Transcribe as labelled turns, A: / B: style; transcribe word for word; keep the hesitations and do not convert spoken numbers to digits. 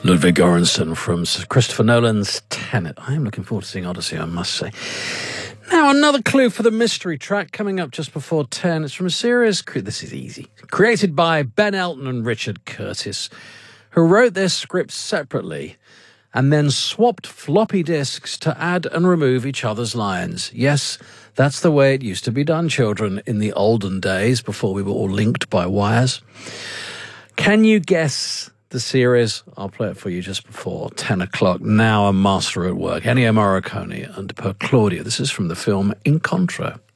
A: Ludwig Göransson from Christopher Nolan's Tenet. I am looking forward to seeing Odyssey, I must say. Now, another clue for the mystery track coming up just before ten. It's from a series, this is easy, created by Ben Elton and Richard Curtis, who wrote their scripts separately and then swapped floppy disks to add and remove each other's lines. Yes, that's the way it used to be done, children, in the olden days before we were all linked by wires. Can you guess the series? I'll play it for you just before ten o'clock. Now a master at work, Ennio Morricone and Per Claudia. This is from the film Incontro.